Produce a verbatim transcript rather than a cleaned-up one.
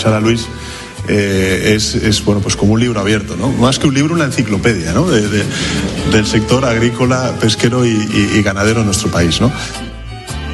escuchar a Luis, eh, es, es bueno, pues como un libro abierto, ¿no? Más que un libro, una enciclopedia, ¿no? De, de, del sector agrícola, pesquero y, y, y ganadero en nuestro país, ¿no?